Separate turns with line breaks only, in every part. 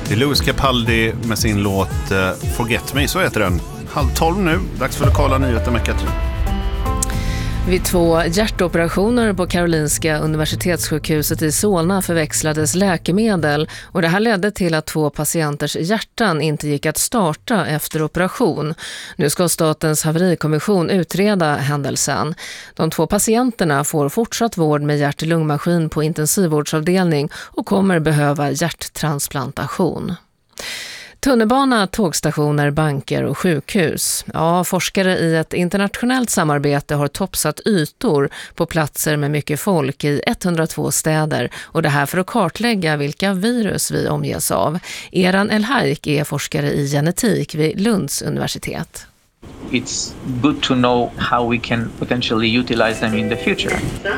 Det är Louis Capaldi med sin låt Forget Me, så heter den. 11:30 nu, dags för lokala nyheter med Katrin.
Vid 2 hjärtoperationer på Karolinska universitetssjukhuset i Solna förväxlades läkemedel och det här ledde till att 2 patienters hjärtan inte gick att starta efter operation. Nu ska Statens haverikommission utreda händelsen. De 2 patienterna får fortsatt vård med hjärt-lungmaskin på intensivvårdsavdelning och kommer behöva hjärttransplantation. Tunnelbana, tågstationer, banker och sjukhus. Ja, forskare i ett internationellt samarbete har topsat ytor på platser med mycket folk i 102 städer och det här för att kartlägga vilka virus vi omges av. Eran Elhaik är forskare i genetik vid Lunds universitet.
It's good to know how we can potentially utilize them in the future.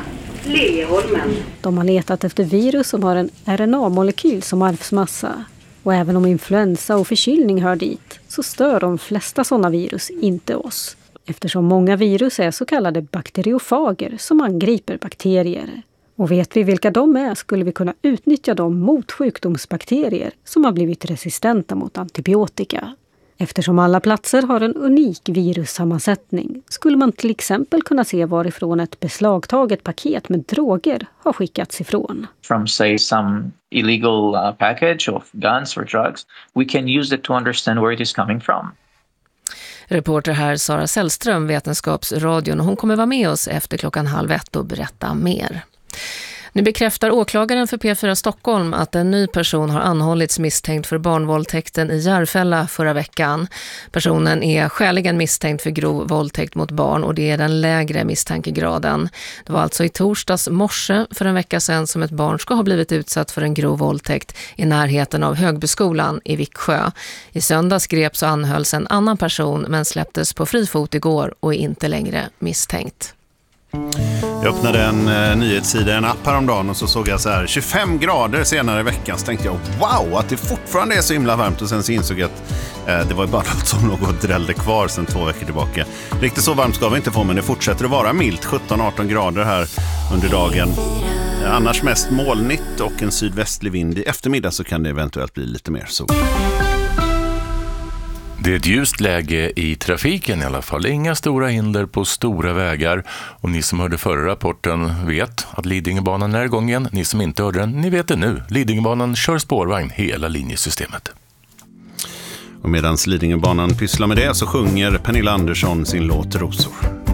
De har letat efter virus som har en RNA-molekyl som arvsmassa. Och även om influensa och förkylning hör dit så stör de flesta sådana virus inte oss. Eftersom många virus är så kallade bakteriofager som angriper bakterier. Och vet vi vilka de är skulle vi kunna utnyttja dem mot sjukdomsbakterier som har blivit resistenta mot antibiotika. Eftersom alla platser har en unik virussammansättning skulle man till exempel kunna se varifrån ett beslagtaget paket med droger har skickats ifrån.
From say some illegal package of guns or drugs, we can use it to understand where it is coming from.
Reporter här Sara Sällström, Vetenskapsradion, och hon kommer vara med oss efter 12:30 och berätta mer. Nu bekräftar åklagaren för P4 Stockholm att en ny person har anhållits misstänkt för barnvåldtäkten i Järfälla förra veckan. Personen är skäligen misstänkt för grov våldtäkt mot barn och det är den lägre misstankegraden. Det var alltså i torsdags morse för en vecka sedan som ett barn ska ha blivit utsatt för en grov våldtäkt i närheten av Högbyskolan i Viksjö. I söndags greps och anhölls en annan person men släpptes på fri fot igår och är inte längre misstänkt.
Jag öppnade en nyhetssida, en app häromdagen och så såg jag så här 25 grader senare i veckan, så tänkte jag wow, att det fortfarande är så himla varmt, och sen så insåg jag att det var bara något som något drällde kvar sedan 2 veckor tillbaka. Riktigt så varmt ska vi inte få, men det fortsätter att vara milt, 17-18 grader här under dagen. Annars mest molnigt och en sydvästlig vind. I eftermiddag så kan det eventuellt bli lite mer sol.
Det är ett ljust läge i trafiken i alla fall. Inga stora hinder på stora vägar. Och ni som hörde förra rapporten vet att Lidingöbanan är igång igen. Ni som inte hörde den, ni vet det nu. Lidingöbanan kör spårvagn hela linjesystemet.
Och medan Lidingöbanan pysslar med det så sjunger Pernilla Andersson sin låt Rosor.